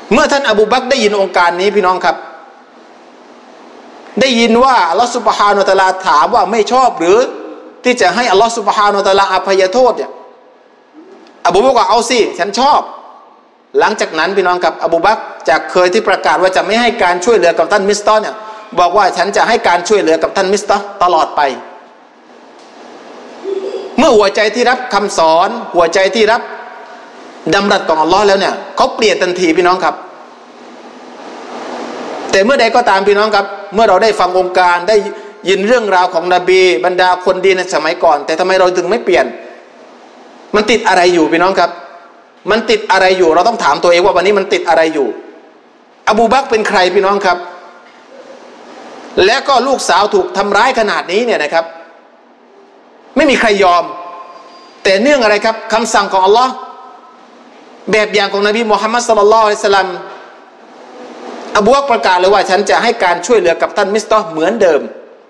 เมื่อท่านอบูบักรได้ยินองค์การนี้พี่น้องครับได้ยินว่าอัลลอฮฺซุบฮานะฮูวะตะอาลาถามว่าไม่ชอบหรือที่จะให้อัลลอฮฺซุบฮานะฮูวะตะอาลาอภัยโทษเนี่ยอบูบักรบอกเอาสิฉันชอบหลังจากนั้นพี่น้องครับอบูบักรจากเคยที่ประกาศว่าจะไม่ให้การช่วยเหลือกับท่านมิสตอเนี่ยบอกว่าฉันจะให้การช่วยเหลือกับท่านมิสตอตลอดไปเมื่อหัวใจที่รับคำสอนหัวใจที่รับดำรัสของอัลลอฮ์แล้วเนี่ยเขาเปลี่ยนทันทีพี่น้องครับแต่เมื่อใดก็ตามพี่น้องครับเมื่อเราได้ฟังองค์การได้ยินเรื่องราวของนบีบรรดาคนดีในสมัยก่อนแต่ทำไมเราถึงไม่เปลี่ยนมันติดอะไรอยู่พี่น้องครับมันติดอะไรอยู่เราต้องถามตัวเองว่าวันนี้มันติดอะไรอยู่อบูบักรเป็นใครพี่น้องครับและก็ลูกสาวถูกทำร้ายขนาดนี้เนี่ยนะครับไม่มีใครยอมแต่เนื่องอะไรครับคำสั่งของอัลลอฮ์แบบอย่างของนบีมุฮัมมัดศ็อลลัลลอฮุอะลัยฮิวะซัลลัมอบูบักรประกาศเลยว่าฉันจะให้การช่วยเหลือกับท่านมิสตอเหมือนเดิม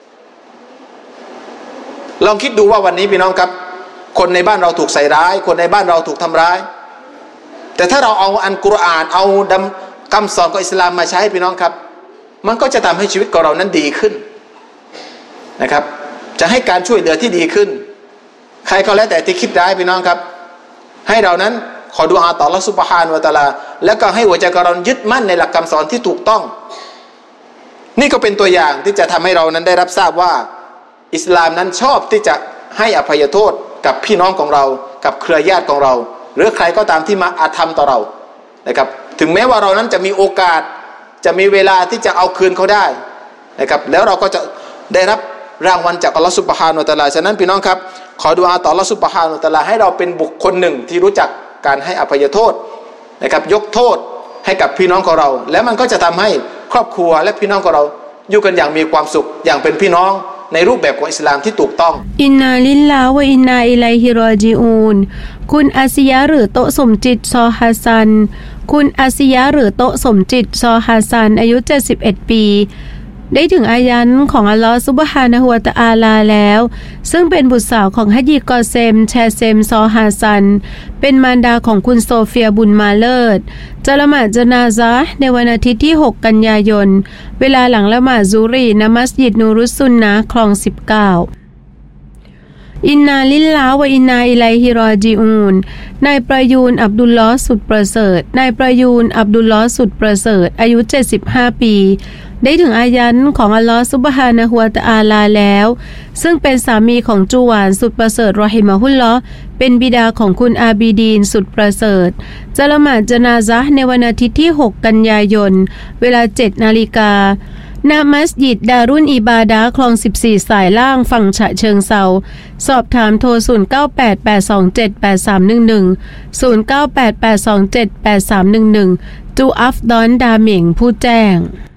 ลองคิดดูว่าวันนี้พี่น้องครับคนในบ้านเราถูกใส่ร้ายคนในบ้านเราถูกทำร้ายแต่ถ้าเราเอาอัลกุรอานเอาคำสอนของอิสลามมาใช้พี่น้องครับมันก็จะทำให้ชีวิตของเรานั้นดีขึ้นนะครับจะให้การช่วยเหลือที่ดีขึ้นใครก็แล้วแต่ที่คิดร้ายพี่น้องครับให้เรานั้นขอดุอาต่ออัลเลาะห์ซุบฮานะฮูวะตะอาลาแล้วก็ให้หัวใจของเรายึดมั่นในหลักคำสอนที่ถูกต้องนี่ก็เป็นตัวอย่างที่จะทำให้เรานั้นได้รับทราบว่าอิสลามนั้นชอบที่จะให้อภัยโทษกับพี่น้องของเรากับเครือญาติของเราหรือใครก็ตามที่มาอาธรรมต่อเรานะครับถึงแม้ว่าเรานั้นจะมีโอกาสจะมีเวลาที่จะเอาคืนเขาได้นะครับแล้วเราก็จะได้รับรางวัลจากอัลลอฮฺซุบฮานะฮูวะตะอาลาฉะนั้นพี่น้องครับขอดุอาต่ออัลลอฮฺซุบฮานะฮูวะตะอาลาให้เราเป็นบุคคลหนึ่งที่รู้จักการให้อภัยโทษนะครับยกโทษให้กับพี่น้องของเราแล้วมันก็จะทำให้ครอบครัวและพี่น้องของเราอยู่กันอย่างมีความสุขอย่างเป็นพี่น้องในรูปแบบของอิสลามที่ถูกต้องอินนาลิลลาฮ์วะอินนาอิลัยฮิรอญิอูนคุณอาซิยะหรือโตสมจิตซอฮัสซันคุณอาซิยะหรือโตสมจิตซอฮัสซันอายุ71ปีได้ถึงอายันของอัลลอฮฺซุบฮานะฮูวะตะอาลาแล้วซึ่งเป็นบุตรสาวของฮัจญิกอเซมแชเซมซอฮาซันเป็นมารดาของคุณโซเฟียบุญมาเลิศจะละหมาดญะนาซะห์ในวันอาทิตย์ที่6กันยายนเวลาหลังละหมาดซุรีณมัสยิดนูรุสซุนนะห์คลอง19อินนาลิลลาฮ์วะอินนาอิลัยฮิรอญิอูนนายประยูนอับดุลลอฮ์สุดประเสริฐนายประยูนอับดุลลอฮ์สุดประเสริฐอายุ75ปีได้ถึงอายันของอัลลอฮฺซุบฮานะฮูวะตะอาลาแล้วซึ่งเป็นสามีของจูหวานสุดประเสริฐรอฮิมะฮุลลอฮ์เป็นบิดาของคุณอาบีดีนสุดประเสริฐจะละหมาดญะนาซะห์ในวันอาทิตย์ที่6กันยายนเวลา 7 นาฬิกาณมัสยิดดารุนอิบาดะห์คลอง14สายล่างฝั่งฉะเชิงเทราสอบถามโทร0988278311 0988278311จูอัฟดอนดาเหม่งผู้แจ้ง